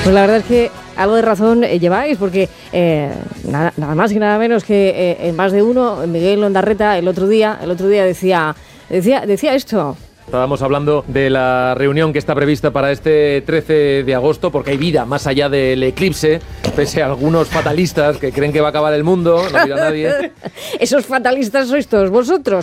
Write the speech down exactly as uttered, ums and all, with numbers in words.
Pues la verdad es que algo de razón eh, lleváis, porque eh, nada, nada más y nada menos que eh, en más de uno, Miguel Ondarreta el otro día, el otro día decía, decía, decía esto. Estábamos hablando de la reunión que está prevista para este trece de agosto, porque hay vida más allá del eclipse, pese a algunos fatalistas que creen que va a acabar el mundo, no dirá nadie. Esos fatalistas sois todos vosotros.